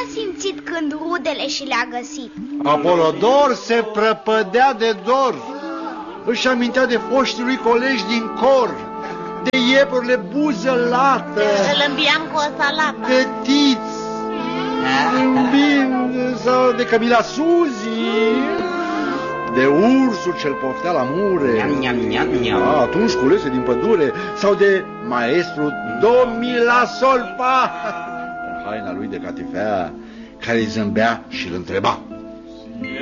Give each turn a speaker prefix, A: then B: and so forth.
A: a simțit când rudele și le-a găsit?
B: Apolodor se prăpădea de dor. Își amintea de foștii lui colegi din cor, de iepurile buză lată,
A: Îl îmbiam cu o salată,
B: de Tiț, sau de Camila Suzi, de ursul ce-l poftea la mure, atunci culese din pădure, sau de maestru Domila Solpa, în haina lui de catifea, care îi zâmbea și îl întreba: